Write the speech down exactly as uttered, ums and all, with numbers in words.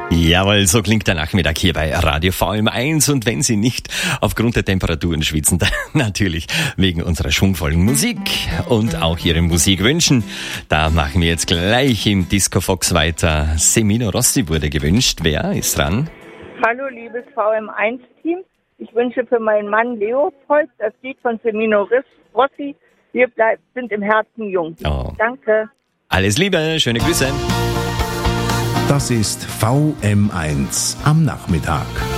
Jawohl, so klingt der Nachmittag hier bei Radio V M eins. Und wenn Sie nicht aufgrund der Temperaturen schwitzen, dann natürlich wegen unserer schwungvollen Musik und auch Ihre Musik wünschen. Da machen wir jetzt gleich im Disco Fox weiter. Semino Rossi wurde gewünscht. Wer ist dran? Hallo, liebes V M eins Team. Ich wünsche für meinen Mann Leopold das Lied von Semino Rossi. Wir bleib, sind im Herzen jung. Oh. Danke. Alles Liebe, schöne Grüße. Das ist V M eins am Nachmittag.